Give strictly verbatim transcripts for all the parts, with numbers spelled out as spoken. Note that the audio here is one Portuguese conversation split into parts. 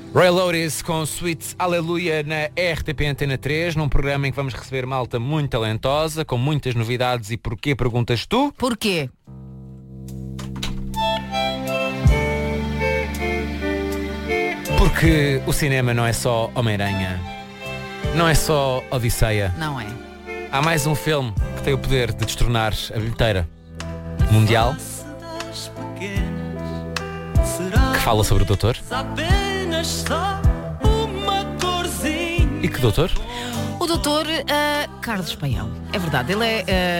Roy Lourdes com Sweet Aleluia na R T P Antena três, num programa em que vamos receber malta muito talentosa, com muitas novidades. E porquê, perguntas tu? Porquê? Porque o cinema não é só Homem-Aranha, não é só Odisseia. Não é. Há mais um filme que tem o poder de destronar a bilheteira mundial, que fala sobre o doutor. E que doutor? O doutor uh, Carlos Paião. É verdade, ele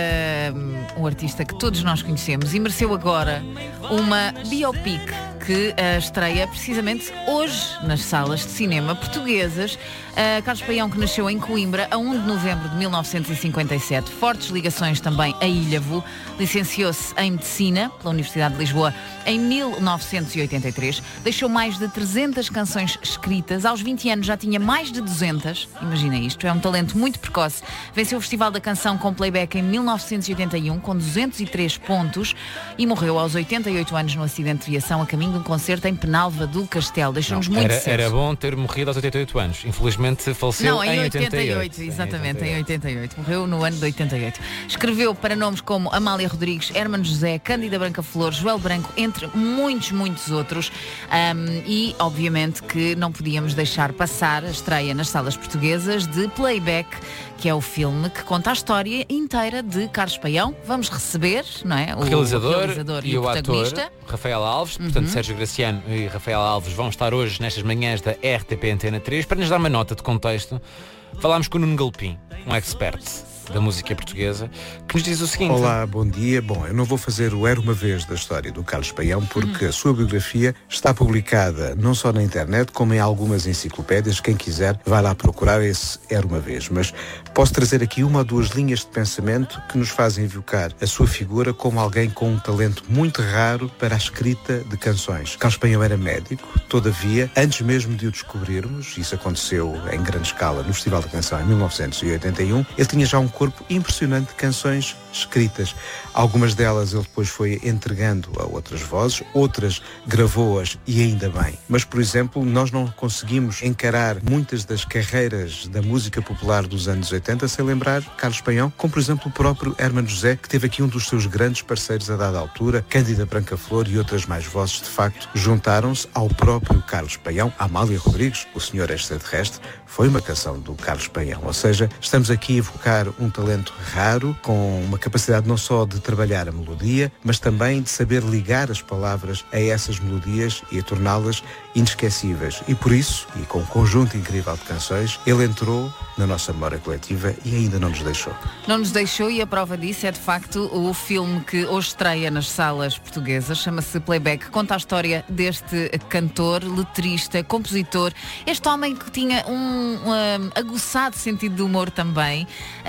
é uh, um artista que todos nós conhecemos e mereceu agora uma biopic que uh, estreia precisamente hoje nas salas de cinema portuguesas. Uh, Carlos Paião, que nasceu em Coimbra a primeiro de novembro de mil novecentos e cinquenta e sete, fortes ligações também a Ilhavo, licenciou-se em Medicina pela Universidade de Lisboa em mil novecentos e oitenta e três, deixou mais de trezentas canções escritas, aos vinte anos já tinha mais de duzentas, imagina isto, é um talento muito precoce, venceu o Festival da Canção com playback em mil novecentos e oitenta e um com duzentos e três pontos e morreu aos oitenta e oito anos no acidente de viação a caminho de um concerto em Penalva do Castelo, deixou-nos muito era, cedo. Era bom ter morrido aos oitenta e oito anos, infelizmente faleceu Não, em, em oitenta e oito, oitenta e oito. exatamente, em oitenta e oito. Morreu no ano de oitenta e oito. Escreveu para nomes como Amália Rodrigues, Hermano José, Cândida Branca Flor, Joel Branco, entre muitos, muitos outros. Um, e, obviamente, que não podíamos deixar passar a estreia nas salas portuguesas de Playback, que é o filme que conta a história inteira de Carlos Paião. Vamos receber, não é? O realizador, realizador e, e o o protagonista. ator Rafael Alves, Uhum. portanto Sérgio Graciano e Rafael Alves vão estar hoje nestas manhãs da R T P Antena três. Para nos dar uma nota de contexto, falámos com o Nuno Galpim, um expert da música portuguesa, que nos diz o seguinte. Olá, bom dia. Bom, eu não vou fazer o Era Uma Vez da história do Carlos Paião, porque a sua biografia está publicada não só na internet, como em algumas enciclopédias. Quem quiser, vai lá procurar esse Era Uma Vez. Mas posso trazer aqui uma ou duas linhas de pensamento que nos fazem evocar a sua figura como alguém com um talento muito raro para a escrita de canções. Carlos Paião era médico, todavia, antes mesmo de o descobrirmos, isso aconteceu em grande escala no Festival da Canção em mil novecentos e oitenta e um, ele tinha já um corpo impressionante de canções escritas. Algumas delas ele depois foi entregando a outras vozes, outras gravou-as e ainda bem. Mas, por exemplo, nós não conseguimos encarar muitas das carreiras da música popular dos anos oitenta sem lembrar Carlos Paião, como, por exemplo, o próprio Hermano José, que teve aqui um dos seus grandes parceiros a dada altura, Cândida Branca Flor e outras mais vozes, de facto, juntaram-se ao próprio Carlos Paião. Amália Rodrigues, O Senhor Extraterrestre, foi uma canção do Carlos Paião. Ou seja, estamos aqui a evocar um talento raro, com uma capacidade não só de trabalhar a melodia, mas também de saber ligar as palavras a essas melodias e a torná-las inesquecíveis. E por isso, e com um conjunto incrível de canções, ele entrou na nossa memória coletiva e ainda não nos deixou. Não nos deixou, e a prova disso é de facto o filme que hoje estreia nas salas portuguesas, chama-se Playback, conta a história deste cantor, letrista, compositor, este homem que tinha um, um aguçado sentido de humor também,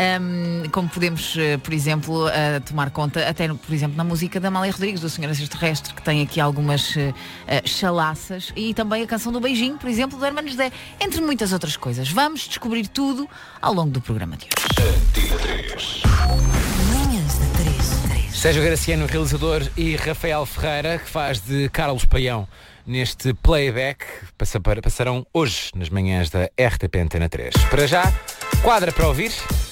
um, como podemos, por exemplo, uh, tomar conta até, por exemplo, na música da Amália Rodrigues, do Senhor Extraterrestre, que tem aqui algumas uh, chalaças, e também a canção do Beijinho, por exemplo, do Hermano José, entre muitas outras coisas. Vamos descobrir tudo ao longo do programa de hoje. Sérgio Graciano, realizador, e Rafael Ferreira, que faz de Carlos Paião neste Playback, passarão hoje nas manhãs da R T P Antena três. Para já, quadra para ouvir.